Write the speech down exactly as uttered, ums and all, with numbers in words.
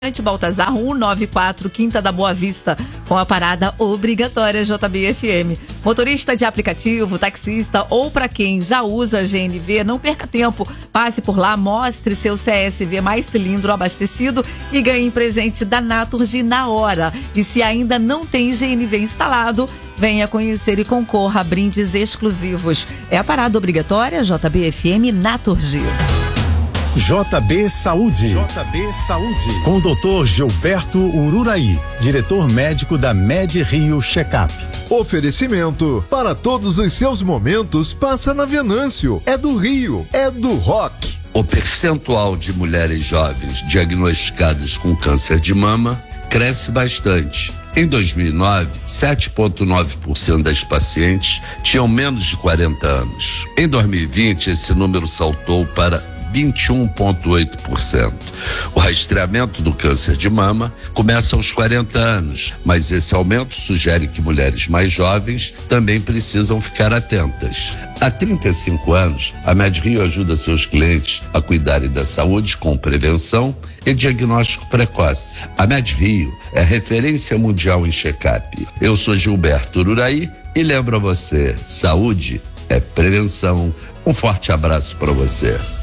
Baltazar cento e noventa e quatro, Quinta da Boa Vista, com a parada obrigatória J B F M. Motorista de aplicativo, taxista ou para quem já usa G N V, não perca tempo. Passe por lá, mostre seu C S V mais cilindro abastecido e ganhe um presente da Naturgy na hora. E se ainda não tem G N V instalado, venha conhecer e concorra a brindes exclusivos. É a parada obrigatória J B F M Naturgy. J B Saúde. J B Saúde. Com o doutor Gilberto Ururaí, diretor médico da Med Rio Checkup. Oferecimento para todos os seus momentos, passa na Venâncio. É do Rio, é do rock. O percentual de mulheres jovens diagnosticadas com câncer de mama cresce bastante. Em dois mil e nove, sete vírgula nove por cento das pacientes tinham menos de quarenta anos. Em dois mil e vinte, esse número saltou para vinte e um vírgula oito por cento. O rastreamento do câncer de mama começa aos quarenta anos, mas esse aumento sugere que mulheres mais jovens também precisam ficar atentas. Há trinta e cinco anos, a Med Rio ajuda seus clientes a cuidarem da saúde com prevenção e diagnóstico precoce. A Med Rio é referência mundial em check-up. Eu sou Gilberto Ururaí e lembro a você, saúde é prevenção. Um forte abraço para você.